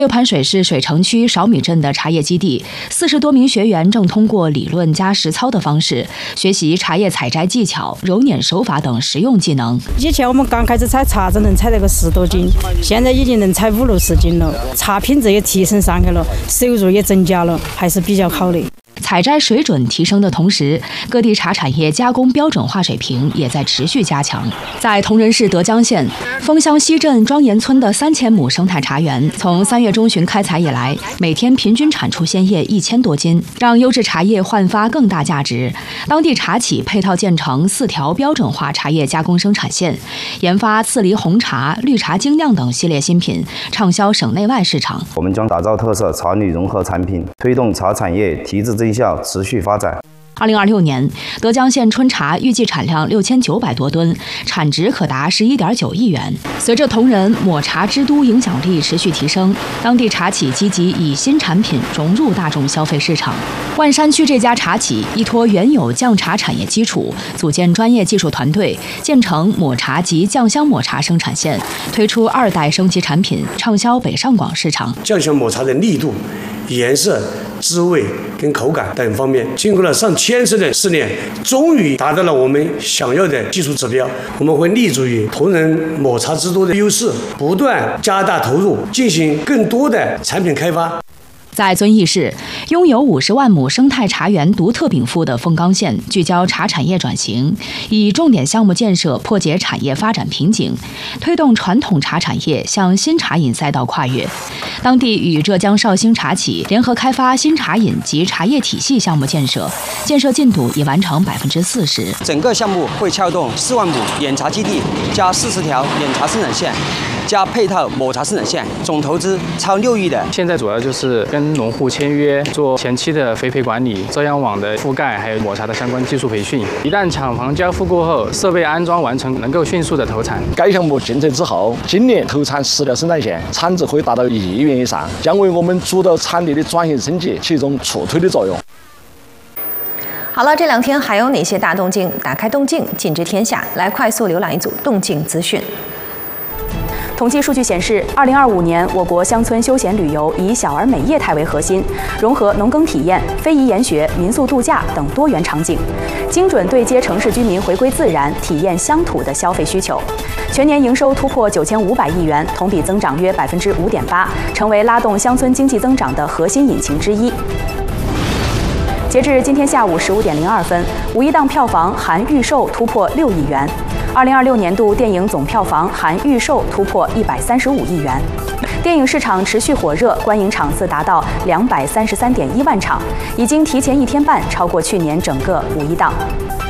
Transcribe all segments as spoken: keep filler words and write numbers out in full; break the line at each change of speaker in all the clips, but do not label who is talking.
六盘水是水城区韶米镇的茶叶基地，四十多名学员正通过理论加实操的方式学习茶叶采摘技巧、揉捻手法等实用技能。
以前我们刚开始采茶只能采那个十多斤，现在已经能采五六十斤了，茶品质也提升上去了，收入也增加了，还是比较好的。
采摘水准提升的同时，各地茶产业加工标准化水平也在持续加强。在铜仁市德江县枫乡西镇庄严村的三千亩生态茶园，从三月中旬开采以来，每天平均产出鲜叶一千多斤，让优质茶叶焕发更大价值。当地茶企配套建成四条标准化茶叶加工生产线，研发刺梨红茶、绿茶精酿等系列新品，畅销省内外市场。
我们将打造特色茶旅融合产品，推动茶产业提质增效。 持续发展。
二零二六年，德江县春茶预计产量六千九百多吨，产值可达十一点九亿元。随着铜仁抹茶之都影响力持续提升，当地茶企积极以新产品融入大众消费市场。万山区这家茶企依托原有酱茶产业基础，组建专业技术团队，建成抹茶及酱香抹茶生产线，推出二代升级产品，畅销北上广市场。
酱香抹茶的力度、颜色、滋味跟口感等方面，经过了上千次的试炼，终于达到了我们想要的技术指标。我们会立足于铜仁抹茶之都的优势，不断加大投入，进行更多的产品开发。
在遵义市，拥有五十万亩生态茶园独特禀赋的凤冈县，聚焦茶产业转型，以重点项目建设破解产业发展瓶颈，推动传统茶产业向新茶饮赛道跨越。当地与浙江绍兴茶企联合开发新茶饮及茶叶体系项目建设，建设进度已完成百分之四十。
整个项目会撬动四万亩碾茶基地，加四十条碾茶生产线。 加配套抹茶生产线，总投资超六亿的。
现在主要就是跟农户签约，做前期的肥培管理、遮阳网的覆盖，还有抹茶的相关技术培训。一旦厂房交付过后，设备安装完成，能够迅速的投产。
该项目建成之后，今年投产十条生产线，产值会达到一亿元以上，将为我们主导产业的转型升级起一种促推的作用。
好了，这两天还有哪些大动静？打开动静，尽知天下，来快速浏览一组动静资讯。
统计数据显示，二零二五年我国乡村休闲旅游以小而美业态为核心，融合农耕体验、非遗研学、民宿度假等多元场景，精准对接城市居民回归自然、体验乡土的消费需求。全年营收突破九千五百亿元，同比增长约百分之五点八，成为拉动乡村经济增长的核心引擎之一。 截至今天下午十五点零二分，五一档票房含预售突破六亿元。二零二六年度电影总票房含预售突破一百三十五亿元。电影市场持续火热，观影场次达到两百三十三点一万场，已经提前一天半超过去年整个五一档。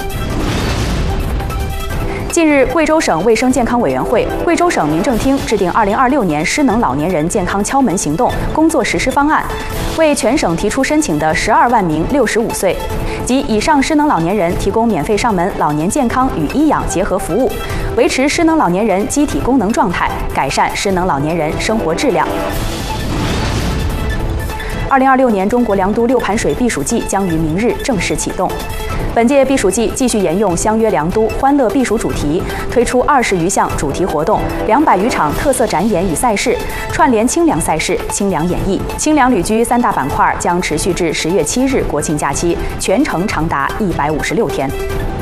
近日，贵州省卫生健康委员会、贵州省民政厅制定二零二六年失能老年人健康敲门行动工作实施方案，为全省提出申请的十二万名六十五岁及以上失能老年人提供免费上门老年健康与医养结合服务，维持失能老年人机体功能状态，改善失能老年人生活质量。 二零二六年中国良都六盘水避暑季将于明日正式启动。本届避暑季继续沿用“相约良都，欢乐避暑”主题，推出二十余项主题活动，两百余场特色展演与赛事，串联清凉赛事、清凉演绎、清凉旅居三大板块将持续至十月七日国庆假期，全程长达一百五十六天。